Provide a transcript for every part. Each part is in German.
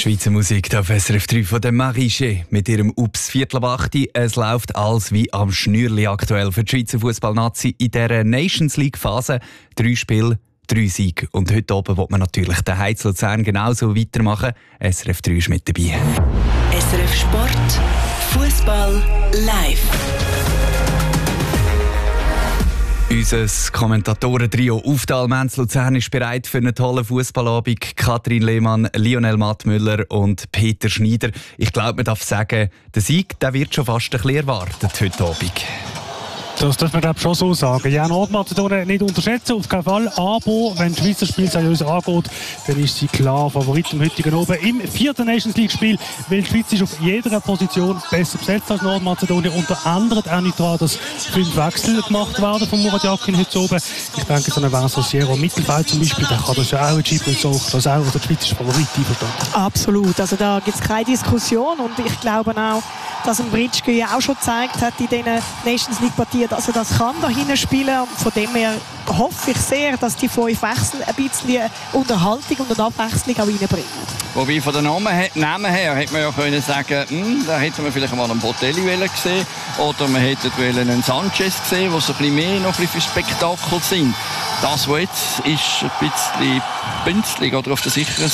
Schweizer Musik auf SRF 3 von der Mariché mit ihrem Ups Viertel ab 8. Es läuft alles wie am Schnürli aktuell für die Schweizer Fußballnazi in dieser Nations League Phase. 3 Spiele, 3 Siege. Und heute oben will man natürlich den Heiz Luzern genauso weitermachen. SRF 3 ist mit dabei. SRF Sport, Fußball live. Unser Kommentatoren-Trio Auftal Menz Luzern ist bereit für einen tollen Fußballabend. Katrin Lehmann, Lionel Mattmüller und Peter Schneider. Ich glaube, man darf sagen, der Sieg der wird schon fast ein bisschen erwartet heute Abend. Das darf man schon so sagen. Ja, Nordmazedonien nicht unterschätzen, auf keinen Fall. Aber wenn das Schweizer Spiel seriös angeht, dann ist sie klar Favorit im heutigen Abend im 4. Nations League-Spiel. Weil die Schweiz ist auf jeder Position besser besetzt als Nordmazedonien. Unter anderem auch nicht daran, dass 5 Wechsel gemacht werden von Murat Yakin heute oben. Ich denke, so ein Vincent Sierra im Mittelfeld zum Beispiel, der kann das ja auch entschieden so, dass auch der Schweizer Favorit einverstanden. Absolut. Also da gibt es keine Diskussion. Und ich glaube auch, dass ein Britschke ja auch schon gezeigt hat in diesen Nations League-Partien, dass er das kann da hinten spielen. Und von dem her hoffe ich sehr, dass die 5 Wechsel ein bisschen Unterhaltung und eine Abwechslung auch reinbringen. Wobei von den Namen her hätte man ja können sagen, da hätte man vielleicht mal einen Botelli gesehen oder man hätte einen Sanchez gesehen, die so ein bisschen mehr noch ein bisschen für Spektakel sind. Das, was jetzt ist, ein bisschen bünzlig oder auf der sicheren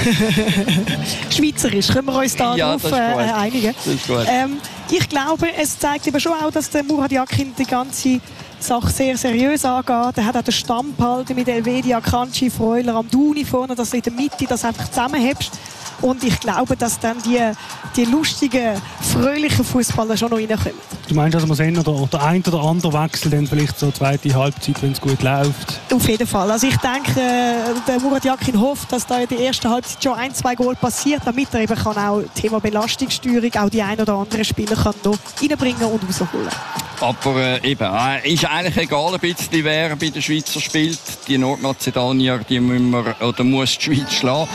Seite. Schweizerisch, können wir uns da ja, darauf einigen? Das ist gut. Ich glaube, es zeigt eben schon auch, dass der Murat Yakin die ganze Sache sehr seriös angeht. Er hat auch den Stamm behalten mit Elvedia, Kanji, Freuler, Amdouni vorne, dass du in der Mitte das einfach zusammenhebst. Und ich glaube, dass dann die lustigen, fröhlichen Fußballer schon noch reinkommen. Du meinst, dass man sehen oder ein oder andere Wechsel dann vielleicht so zweite Halbzeit, wenn es gut läuft? Auf jeden Fall. Also ich denke, der Murat Yakin hofft, dass da in der ersten Halbzeit schon 1-2 Goal passiert, damit er eben kann auch Thema Belastungssteuerung auch die ein oder andere Spieler kann noch reinbringen und rausholen. Aber ist eigentlich egal, ein bisschen, wer bei den Schweizer spielt. Die Nordmazedonier, die müssen wir, oder muss die Schweiz schlagen.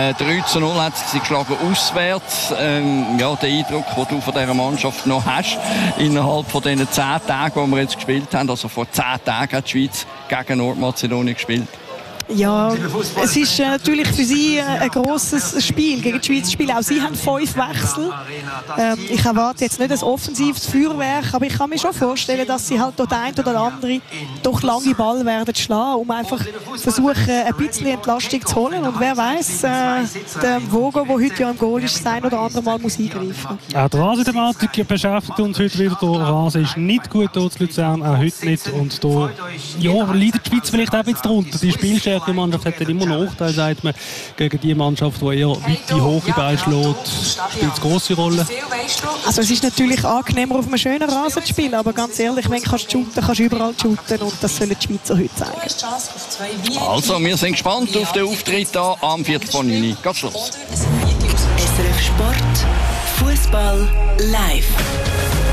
3-0 hat sie geschlagen auswärts. Ja, der Eindruck, den du von dieser Mannschaft noch hast, innerhalb von diesen 10 Tagen, die wir jetzt gespielt haben, also vor 10 Tagen hat die Schweiz gegen Nordmazedonien gespielt. Ja, es ist natürlich für sie ein grosses Spiel gegen die Schweiz. Auch sie haben 5 Wechsel. Ich erwarte jetzt nicht ein offensives Feuerwerk, aber ich kann mir schon vorstellen, dass sie halt dort ein oder andere doch lange Ball werden schlagen, um einfach versuchen, ein bisschen Entlastung zu holen. Und wer weiß, der Vogo, der heute ja im Goal ist, ein oder andere Mal muss eingreifen. Auch die Rasenthematik beschäftigt uns heute wieder. Der Rasen ist nicht gut hier in Luzern, auch heute nicht. Und da leidet die Schweiz vielleicht auch ein bisschen drunter. Die Spielstärke die Mannschaft hat immer noch Nachteil, sagt man, gegen die Mannschaft, die eher weite, hohe Beine schlägt, spielt eine grosse Rolle. Also es ist natürlich angenehmer, auf einem schönen Rasen zu spielen, aber ganz ehrlich, wenn du shooten kannst du überall shooten und das sollen die Schweizer heute zeigen. Also, wir sind gespannt auf den Auftritt hier am 4.9. Geht's los. SRF Sport, Fußball live.